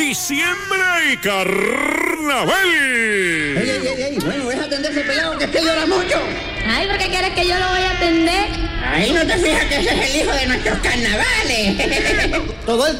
diciembre y carnaval. Ey, bueno, deja atender ese pelado que es que llora mucho. Ay, ¿por qué quieres que yo lo voy a atender? Ahí no te fijas que ese es el hijo de nuestros carnavales. Todo el